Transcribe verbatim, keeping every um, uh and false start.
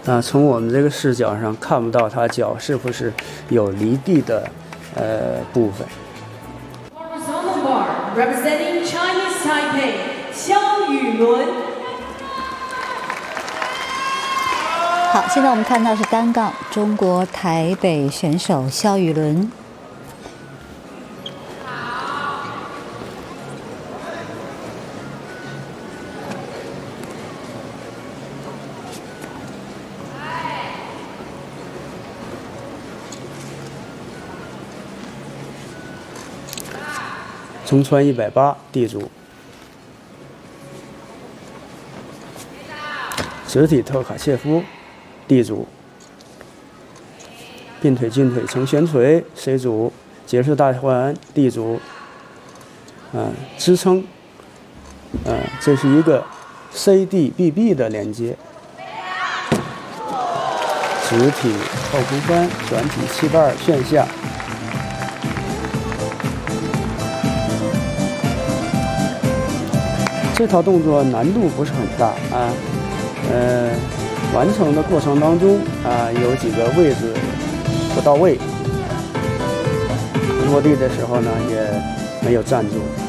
啊，从我们这个视角上看不到他脚是不是有离地的呃部分。 Representing Chinese Taipei， 肖宇伦。 好，现在我们看到是单杠中国台北选手肖宇伦。 中穿一百八地主，直体特卡切夫地主，并腿进腿成旋锤 C 组，结束大环地主，啊、呃、支撑，啊、呃、这是一个 C D B B 的连接，直体后空翻转体七瓣旋下。这套动作难度不是很大啊，呃，完成的过程当中啊，有几个位置不到位，落地的时候呢也没有站住。